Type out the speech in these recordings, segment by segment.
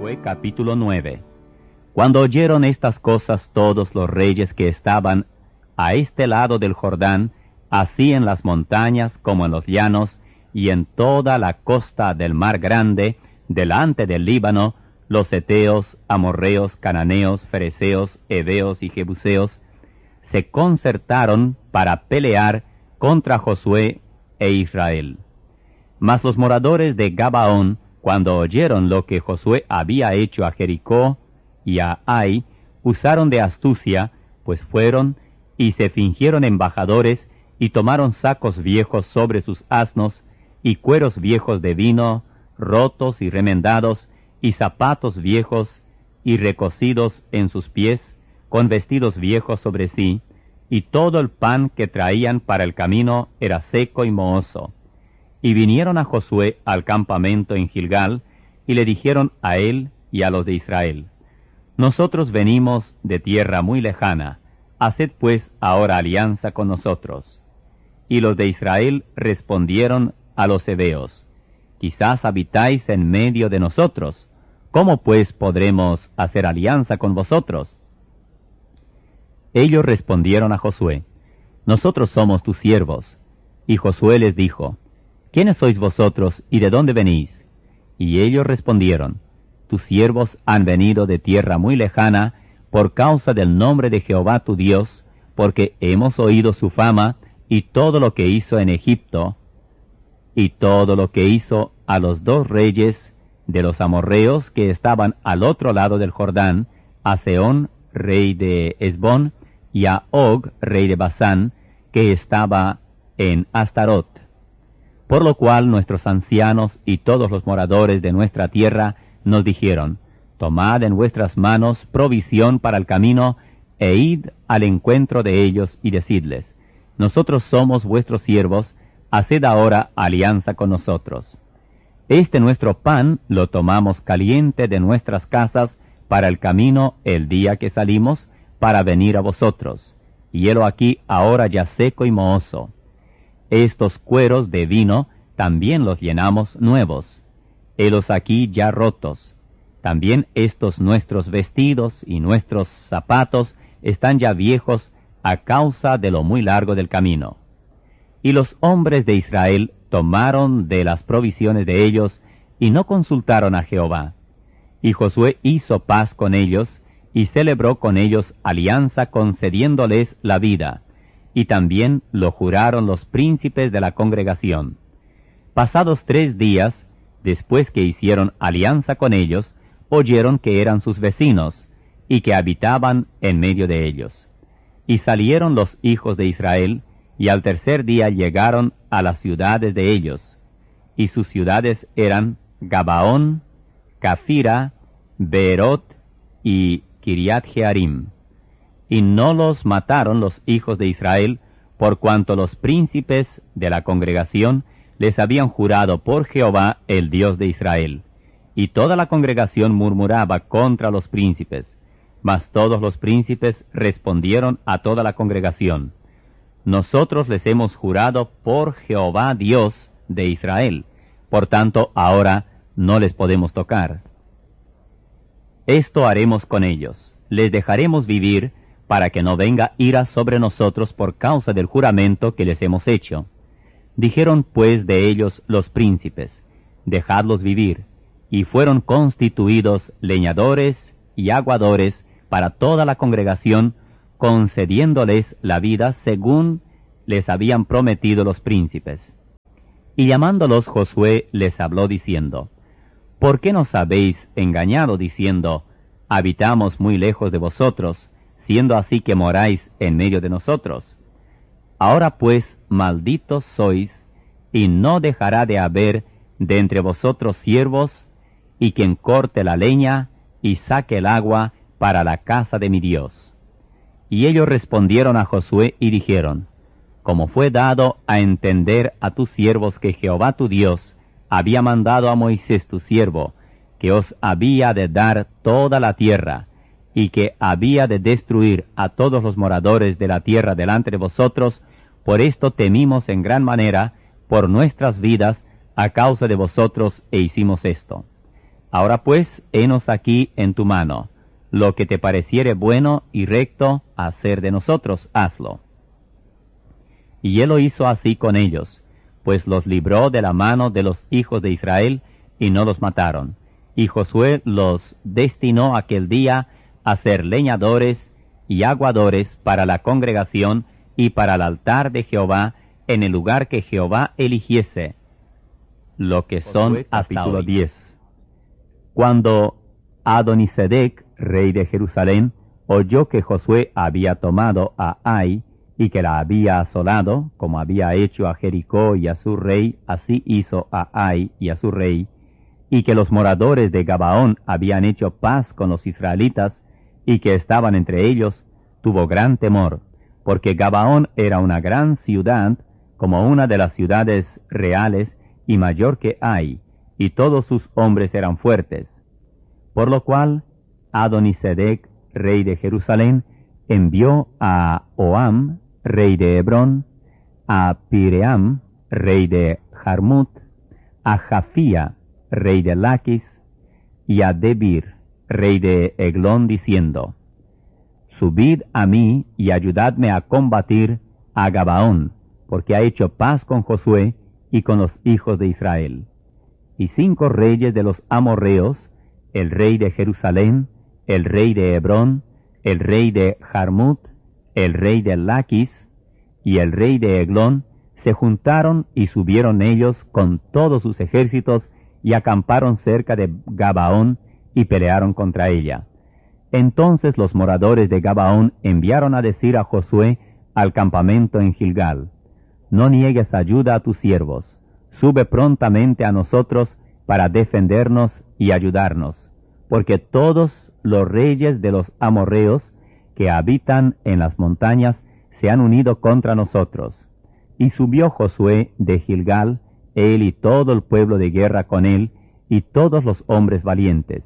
Josué capítulo 9. Cuando oyeron estas cosas todos los reyes que estaban a este lado del Jordán, así en las montañas como en los llanos, y en toda la costa del mar grande, delante del Líbano, los heteos, amorreos, cananeos, fereceos, heveos y jebuseos, se concertaron para pelear contra Josué e Israel. Mas los moradores de Gabaón, cuando oyeron lo que Josué había hecho a Jericó y a Ai, usaron de astucia, pues fueron y se fingieron embajadores y tomaron sacos viejos sobre sus asnos y cueros viejos de vino, rotos y remendados, y zapatos viejos y recocidos en sus pies, con vestidos viejos sobre sí, y todo el pan que traían para el camino era seco y mohoso. Y vinieron a Josué al campamento en Gilgal, y le dijeron a él y a los de Israel: Nosotros venimos de tierra muy lejana, haced pues ahora alianza con nosotros. Y los de Israel respondieron a los heveos: Quizás habitáis en medio de nosotros, ¿cómo pues podremos hacer alianza con vosotros? Ellos respondieron a Josué: Nosotros somos tus siervos. Y Josué les dijo: ¿Quiénes sois vosotros y de dónde venís? Y ellos respondieron: Tus siervos han venido de tierra muy lejana por causa del nombre de Jehová tu Dios, porque hemos oído su fama y todo lo que hizo en Egipto, y todo lo que hizo a los dos reyes de los amorreos que estaban al otro lado del Jordán, a Sehón, rey de Hesbón, y a Og, rey de Basán, que estaba en Astarot. Por lo cual nuestros ancianos y todos los moradores de nuestra tierra nos dijeron: Tomad en vuestras manos provisión para el camino, e id al encuentro de ellos y decidles: Nosotros somos vuestros siervos, haced ahora alianza con nosotros. Este nuestro pan lo tomamos caliente de nuestras casas para el camino el día que salimos para venir a vosotros, y helo aquí ahora ya seco y mohoso. Estos cueros de vino también los llenamos nuevos, helos aquí ya rotos. También estos nuestros vestidos y nuestros zapatos están ya viejos a causa de lo muy largo del camino. Y los hombres de Israel tomaron de las provisiones de ellos y no consultaron a Jehová. Y Josué hizo paz con ellos y celebró con ellos alianza, concediéndoles la vida, y también lo juraron los príncipes de la congregación. Pasados 3 días, después que hicieron alianza con ellos, oyeron que eran sus vecinos, y que habitaban en medio de ellos. Y salieron los hijos de Israel, y al 3er día llegaron a las ciudades de ellos, y sus ciudades eran Gabaón, Cafira, Beerot y Kiriat Jearim. Y no los mataron los hijos de Israel, por cuanto los príncipes de la congregación les habían jurado por Jehová el Dios de Israel. Y toda la congregación murmuraba contra los príncipes, mas todos los príncipes respondieron a toda la congregación: Nosotros les hemos jurado por Jehová Dios de Israel, por tanto ahora no les podemos tocar. Esto haremos con ellos: les dejaremos vivir, para que no venga ira sobre nosotros por causa del juramento que les hemos hecho. Dijeron pues de ellos los príncipes: Dejadlos vivir. Y fueron constituidos leñadores y aguadores para toda la congregación, concediéndoles la vida según les habían prometido los príncipes. Y llamándolos Josué les habló diciendo: ¿Por qué nos habéis engañado diciendo: Habitamos muy lejos de vosotros, siendo así que moráis en medio de nosotros? Ahora pues malditos sois, y no dejará de haber de entre vosotros siervos, y quien corte la leña y saque el agua para la casa de mi Dios. Y ellos respondieron a Josué y dijeron: Como fue dado a entender a tus siervos que Jehová tu Dios había mandado a Moisés tu siervo, que os había de dar toda la tierra, y que había de destruir a todos los moradores de la tierra delante de vosotros, por esto temimos en gran manera por nuestras vidas a causa de vosotros, e hicimos esto. Ahora pues, henos aquí en tu mano. Lo que te pareciere bueno y recto hacer de nosotros, hazlo. Y él lo hizo así con ellos, pues los libró de la mano de los hijos de Israel, y no los mataron. Y Josué los destinó aquel día a ser leñadores y aguadores para la congregación y para el altar de Jehová en el lugar que Jehová eligiese, lo que son Josué, hasta capítulo hoy. 10. Cuando Adonisedec, rey de Jerusalén, oyó que Josué había tomado a Ai y que la había asolado, como había hecho a Jericó y a su rey, así hizo a Ai y a su rey, y que los moradores de Gabaón habían hecho paz con los israelitas, y que estaban entre ellos, tuvo gran temor, porque Gabaón era una gran ciudad, como una de las ciudades reales, y mayor que Ai, y todos sus hombres eran fuertes. Por lo cual, Adonisedec, rey de Jerusalén, envió a Oam, rey de Hebrón, a Piream, rey de Jarmut, a Jafía, rey de Laquis, y a Debir, rey de Eglón, diciendo: Subid a mí y ayudadme a combatir a Gabaón, porque ha hecho paz con Josué y con los hijos de Israel. Y 5 reyes de los amorreos, el rey de Jerusalén, el rey de Hebrón, el rey de Jarmut, el rey de Laquis y el rey de Eglón, se juntaron y subieron ellos con todos sus ejércitos y acamparon cerca de Gabaón y pelearon contra ella. Entonces los moradores de Gabaón enviaron a decir a Josué al campamento en Gilgal: No niegues ayuda a tus siervos, sube prontamente a nosotros para defendernos y ayudarnos, porque todos los reyes de los amorreos que habitan en las montañas se han unido contra nosotros. Y subió Josué de Gilgal, él y todo el pueblo de guerra con él, y todos los hombres valientes.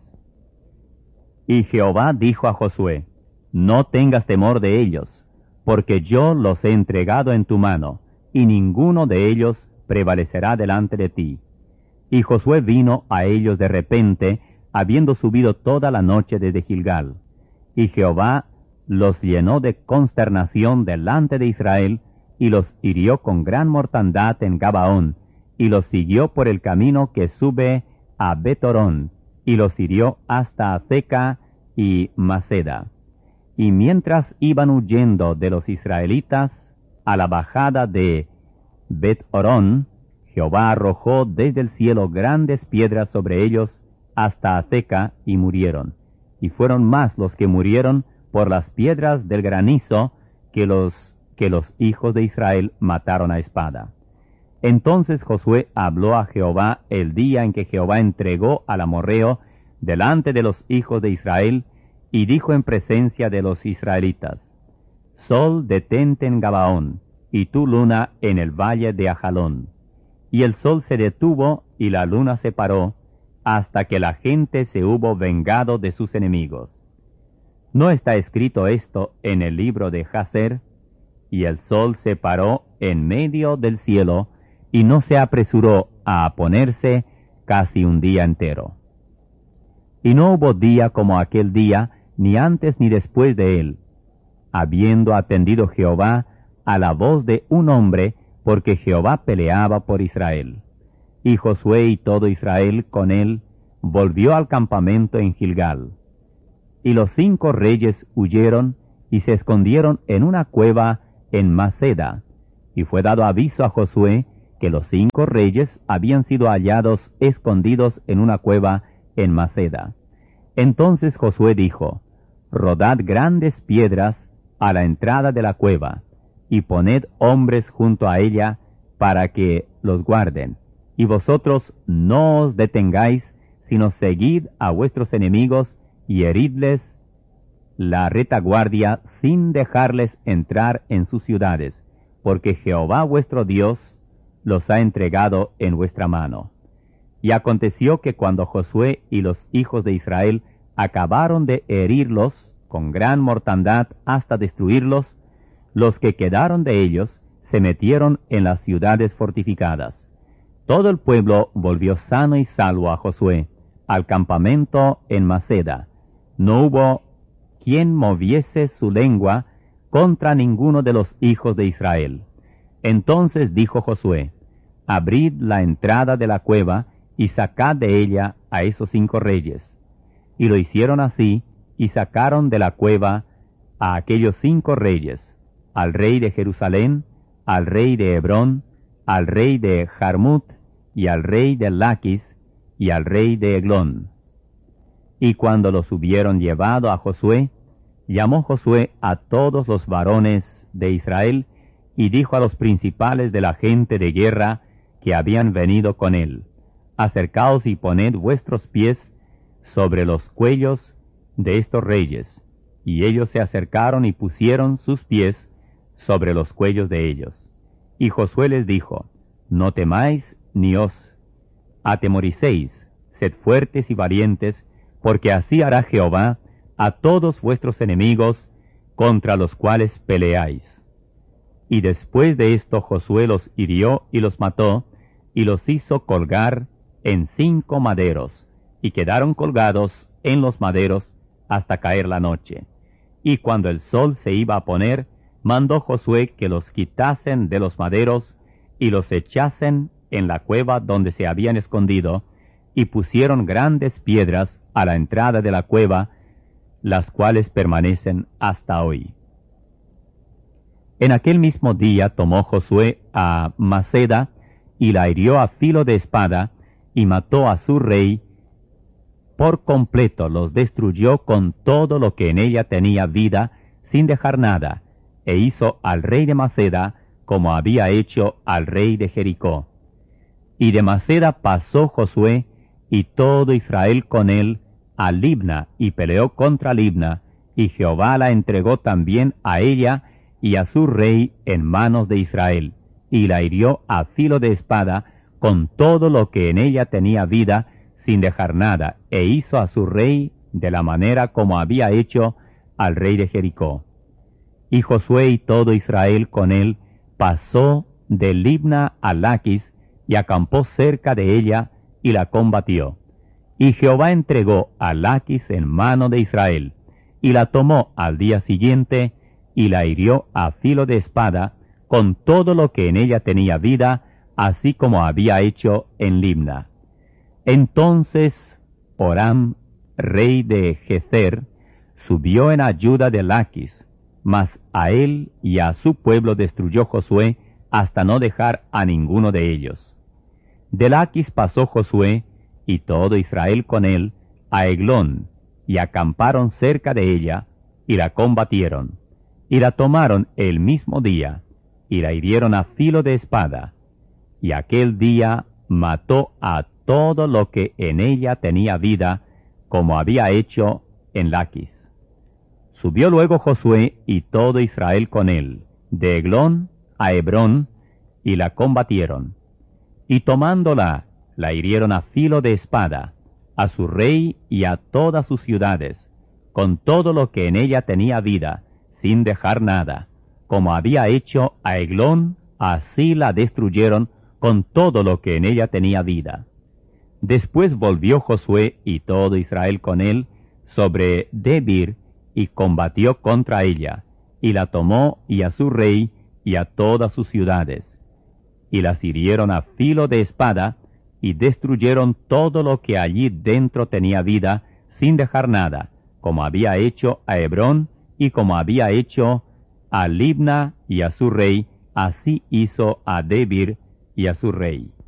Y Jehová dijo a Josué: No tengas temor de ellos, porque yo los he entregado en tu mano, y ninguno de ellos prevalecerá delante de ti. Y Josué vino a ellos de repente, habiendo subido toda la noche desde Gilgal. Y Jehová los llenó de consternación delante de Israel, y los hirió con gran mortandad en Gabaón, y los siguió por el camino que sube a Betorón, y los hirió hasta Azeca y Maceda. Y mientras iban huyendo de los israelitas a la bajada de Bet-Orón, Jehová arrojó desde el cielo grandes piedras sobre ellos hasta Azeca, y murieron. Y fueron más los que murieron por las piedras del granizo que los hijos de Israel mataron a espada. Entonces Josué habló a Jehová el día en que Jehová entregó al amorreo delante de los hijos de Israel, y dijo en presencia de los israelitas: Sol, detente en Gabaón, y tú, luna, en el valle de Ajalón. Y el sol se detuvo y la luna se paró, hasta que la gente se hubo vengado de sus enemigos. ¿No está escrito esto en el libro de Jaser? Y el sol se paró en medio del cielo, y no se apresuró a ponerse casi un día entero. Y no hubo día como aquel día, ni antes ni después de él, habiendo atendido Jehová a la voz de un hombre, porque Jehová peleaba por Israel. Y Josué y todo Israel con él volvió al campamento en Gilgal. Y los 5 reyes huyeron y se escondieron en una cueva en Maceda. Y fue dado aviso a Josué que los 5 reyes habían sido hallados escondidos en una cueva en Maceda. Entonces Josué dijo: Rodad grandes piedras a la entrada de la cueva, y poned hombres junto a ella para que los guarden. Y vosotros no os detengáis, sino seguid a vuestros enemigos y heridles la retaguardia sin dejarles entrar en sus ciudades, porque Jehová vuestro Dios los ha entregado en vuestra mano. Y aconteció que cuando Josué y los hijos de Israel acabaron de herirlos con gran mortandad hasta destruirlos, los que quedaron de ellos se metieron en las ciudades fortificadas. Todo el pueblo volvió sano y salvo a Josué, al campamento en Maceda. No hubo quien moviese su lengua contra ninguno de los hijos de Israel. Entonces dijo Josué: abrid la entrada de la cueva y sacad de ella a esos 5 reyes. Y lo hicieron así, y sacaron de la cueva a aquellos 5 reyes, al rey de Jerusalén, al rey de Hebrón, al rey de Jarmut, y al rey de Laquis, y al rey de Eglón. Y cuando los hubieron llevado a Josué, llamó Josué a todos los varones de Israel, y dijo a los principales de la gente de guerra que habían venido con él: acercaos y poned vuestros pies sobre los cuellos de estos reyes. Y ellos se acercaron y pusieron sus pies sobre los cuellos de ellos. Y Josué les dijo: no temáis ni os atemoricéis, sed fuertes y valientes, porque así hará Jehová a todos vuestros enemigos contra los cuales peleáis. Y después de esto Josué los hirió y los mató, y los hizo colgar en 5 maderos, y quedaron colgados en los maderos hasta caer la noche. Y cuando el sol se iba a poner, mandó Josué que los quitasen de los maderos y los echasen en la cueva donde se habían escondido, y pusieron grandes piedras a la entrada de la cueva, las cuales permanecen hasta hoy. En aquel mismo día tomó Josué a Maceda y la hirió a filo de espada, y mató a su rey por completo, los destruyó con todo lo que en ella tenía vida, sin dejar nada, e hizo al rey de Maceda como había hecho al rey de Jericó. Y de Maceda pasó Josué y todo Israel con él a Libna, y peleó contra Libna, y Jehová la entregó también a ella y a su rey en manos de Israel, y la hirió a filo de espada con todo lo que en ella tenía vida, sin dejar nada, e hizo a su rey de la manera como había hecho al rey de Jericó. Y Josué y todo Israel con él pasó de Libna a Laquis, y acampó cerca de ella, y la combatió. Y Jehová entregó a Laquis en mano de Israel, y la tomó al día siguiente, y la hirió a filo de espada, con todo lo que en ella tenía vida, así como había hecho en Libna. Entonces Horam, rey de Gezer, subió en ayuda de Laquis, mas a él y a su pueblo destruyó Josué hasta no dejar a ninguno de ellos. De Laquis pasó Josué y todo Israel con él a Eglón, y acamparon cerca de ella, y la combatieron, y la tomaron el mismo día, y la hirieron a filo de espada, y aquel día mató a todo lo que en ella tenía vida, como había hecho en Laquis. Subió luego Josué y todo Israel con él, de Eglón a Hebrón, y la combatieron. Y tomándola, la hirieron a filo de espada, a su rey y a todas sus ciudades, con todo lo que en ella tenía vida, sin dejar nada. Como había hecho a Eglón, así la destruyeron con todo lo que en ella tenía vida. Después volvió Josué y todo Israel con él sobre Debir, y combatió contra ella, y la tomó y a su rey y a todas sus ciudades. Y las hirieron a filo de espada, y destruyeron todo lo que allí dentro tenía vida, sin dejar nada, como había hecho a Hebrón, y como había hecho a Libna y a su rey, así hizo a Debir y a su rey.